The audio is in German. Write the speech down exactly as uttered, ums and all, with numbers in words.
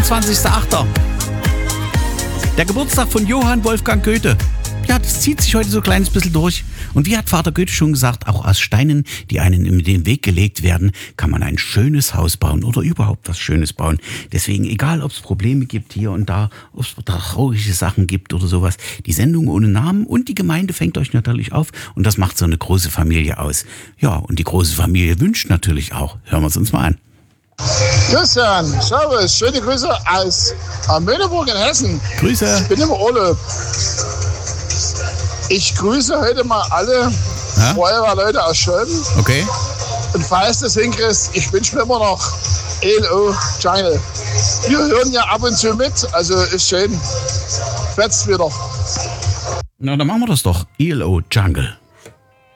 fünfundzwanzigster achter Der Geburtstag von Johann Wolfgang Goethe. Ja, das zieht sich heute so ein kleines bisschen durch. Und wie hat Vater Goethe schon gesagt, auch aus Steinen, die einem in den Weg gelegt werden, kann man ein schönes Haus bauen oder überhaupt was Schönes bauen. Deswegen, egal ob es Probleme gibt hier und da, ob es traurige Sachen gibt oder sowas, die Sendung ohne Namen und die Gemeinde fängt euch natürlich auf und das macht so eine große Familie aus. Ja, und die große Familie wünscht natürlich auch. Hören wir es uns mal an. Christian, servus, schöne Grüße aus Möhneburg in Hessen. Grüße. Ich bin im Urlaub. Ich grüße heute mal alle Ja? Feuerwehrleute aus Schölben. Okay. Und falls du das hinkriegst, ich wünsche mir immer noch E L O Jungle. Wir hören ja ab und zu mit, also ist schön. Fetzt wieder. Na, dann machen wir das doch. E L O Jungle.